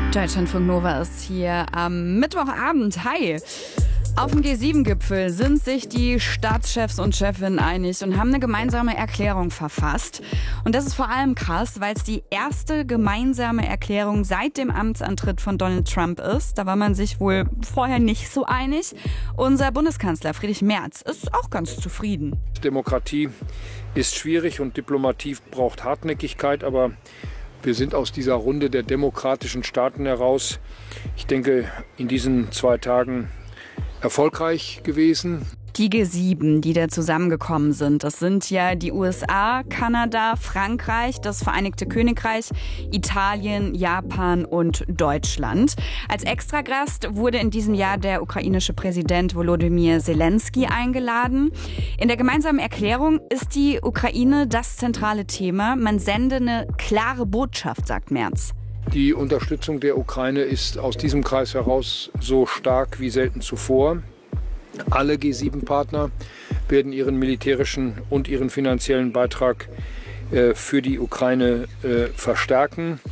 Deutschlandfunk Nova ist hier am Mittwochabend. Hi! Auf dem G7-Gipfel sind sich die Staatschefs und Chefinnen einig und haben eine gemeinsame Erklärung verfasst. Und das ist vor allem krass, weil es die erste gemeinsame Erklärung seit dem Amtsantritt von Donald Trump ist. Da war man sich wohl vorher nicht so einig. Unser Bundeskanzler Friedrich Merz ist auch ganz zufrieden. Demokratie ist schwierig und Diplomatie braucht Hartnäckigkeit, aber wir sind aus dieser Runde der demokratischen Staaten heraus, ich denke, in diesen 2 Tagen erfolgreich gewesen. Die G7, die da zusammengekommen sind, das sind ja die USA, Kanada, Frankreich, das Vereinigte Königreich, Italien, Japan und Deutschland. Als Extragast wurde in diesem Jahr der ukrainische Präsident Volodymyr Zelensky eingeladen. In der gemeinsamen Erklärung ist die Ukraine das zentrale Thema. Man sende eine klare Botschaft, sagt Merz. Die Unterstützung der Ukraine ist aus diesem Kreis heraus so stark wie selten zuvor. Alle G7-Partner werden ihren militärischen und ihren finanziellen Beitrag für die Ukraine verstärken.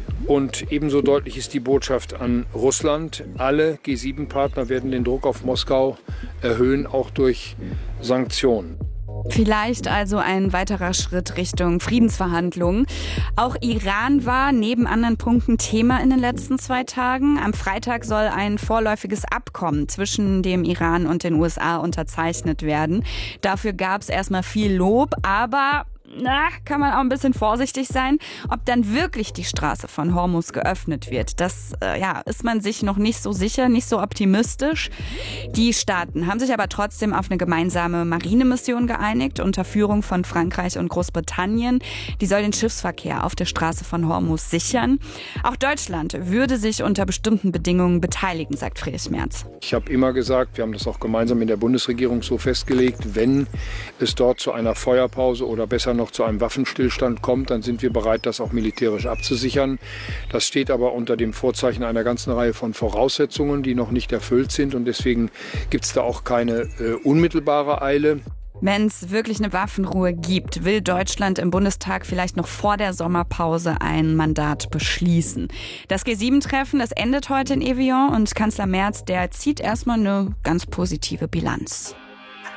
Und ebenso deutlich ist die Botschaft an Russland. Alle G7-Partner werden den Druck auf Moskau erhöhen, auch durch Sanktionen. Vielleicht also ein weiterer Schritt Richtung Friedensverhandlungen. Auch Iran war neben anderen Punkten Thema in den letzten 2 Tagen. Am Freitag soll ein vorläufiges Abkommen zwischen dem Iran und den USA unterzeichnet werden. Dafür gab es erstmal viel Lob, aber kann man auch ein bisschen vorsichtig sein, ob dann wirklich die Straße von Hormuz geöffnet wird. Das ist man sich noch nicht so sicher, nicht so optimistisch. Die Staaten haben sich aber trotzdem auf eine gemeinsame Marinemission geeinigt unter Führung von Frankreich und Großbritannien. Die soll den Schiffsverkehr auf der Straße von Hormuz sichern. Auch Deutschland würde sich unter bestimmten Bedingungen beteiligen, sagt Friedrich Merz. Ich habe immer gesagt, wir haben das auch gemeinsam in der Bundesregierung so festgelegt, wenn es dort zu einer Feuerpause oder besser noch zu einem Waffenstillstand kommt, dann sind wir bereit, das auch militärisch abzusichern. Das steht aber unter dem Vorzeichen einer ganzen Reihe von Voraussetzungen, die noch nicht erfüllt sind. Und deswegen gibt es da auch keine unmittelbare Eile. Wenn es wirklich eine Waffenruhe gibt, will Deutschland im Bundestag vielleicht noch vor der Sommerpause ein Mandat beschließen. Das G7-Treffen, das endet heute in Evian und Kanzler Merz, der zieht erstmal eine ganz positive Bilanz.